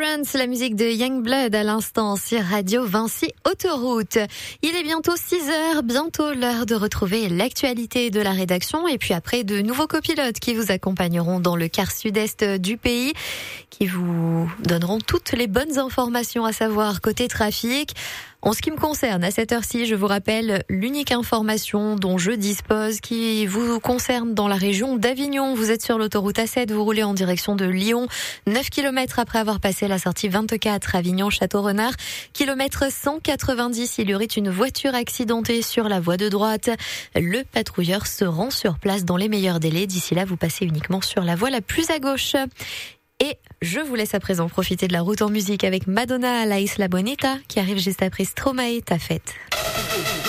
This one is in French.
Difference, la musique de Youngblood à l'instant sur Radio Vinci Autoroute. Il est bientôt 6h, bientôt l'heure de retrouver l'actualité de la rédaction et puis après de nouveaux copilotes qui vous accompagneront dans le quart sud-est du pays, qui vous donneront toutes les bonnes informations à savoir côté trafic. En ce qui me concerne, à cette heure-ci, je vous rappelle l'unique information dont je dispose qui vous concerne dans la région d'Avignon. Vous êtes sur l'autoroute A7, vous roulez en direction de Lyon, 9 km après avoir passé la sortie 24 Avignon-Château-Renard. Kilomètre 190, il y aurait une voiture accidentée sur la voie de droite. Le patrouilleur se rend sur place dans les meilleurs délais. D'ici là, vous passez uniquement sur la voie la plus à gauche. Et je vous laisse à présent profiter de la route en musique avec Madonna, La Isla Bonita, qui arrive juste après Stromae, Ta Fête.